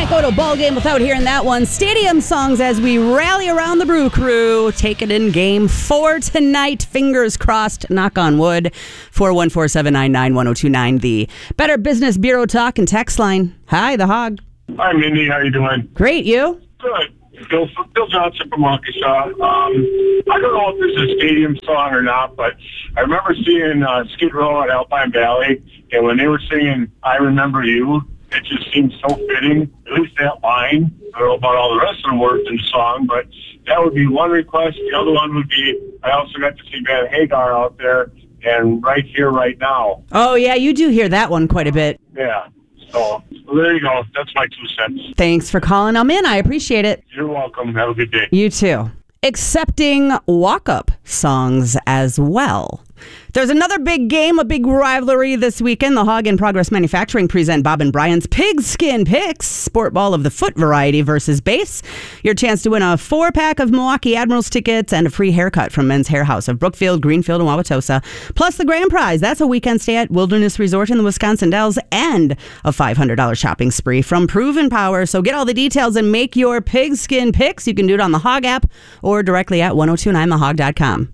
Can't go to a ball game without hearing that one. Stadium songs as we rally around the Brew Crew. Take it in game 4 tonight. Fingers crossed, knock on wood. 414-799-1029, the Better Business Bureau talk and text line. Hi, the Hog. Hi, Mindy. How you doing? Great, you? Good. Bill Johnson from Waukesha. I don't know if this is a stadium song or not, but I remember seeing Skid Row at Alpine Valley, and when they were singing I Remember You, it just seemed so fitting, at least that line. I don't know about all the rest of the words in the song, but that would be one request. The other one would be, I also got to see Van Hagar out there, and Right Here, Right Now. Oh, yeah, you do hear that one quite a bit. Yeah. So, there you go. That's my 2 cents. Thanks for calling. I'm in. I appreciate it. You're welcome. Have a good day. You too. Accepting walk-up songs as well. There's another big game, a big rivalry this weekend. The Hog and Progress Manufacturing present Bob and Brian's Pigskin Picks, sport ball of the foot variety versus base. Your chance to win a 4-pack of Milwaukee Admirals tickets and a free haircut from Men's Hair House of Brookfield, Greenfield, and Wauwatosa. Plus the grand prize. That's a weekend stay at Wilderness Resort in the Wisconsin Dells and a $500 shopping spree from Proven Power. So get all the details and make your Pigskin Picks. You can do it on the Hog app or directly at 1029thehog.com.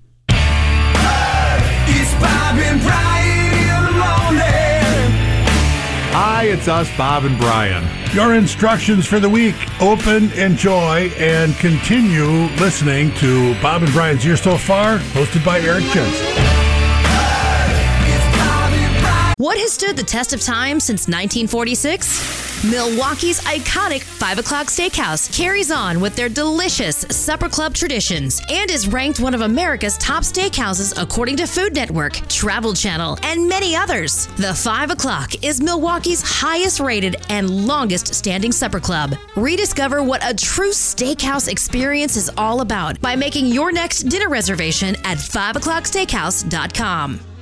It's Bob and Brian in the morning. Hi, it's us, Bob and Brian. Your instructions for the week: open, enjoy, and continue listening to Bob and Brian's Year So Far, hosted by Eric Jensen. What has stood the test of time since 1946? Milwaukee's iconic 5 O'Clock Steakhouse carries on with their delicious Supper Club traditions and is ranked one of America's top steakhouses according to Food Network, Travel Channel, and many others. The 5 O'Clock is Milwaukee's highest rated and longest standing supper club. Rediscover what a true steakhouse experience is all about by making your next dinner reservation at 5o'clocksteakhouse.com.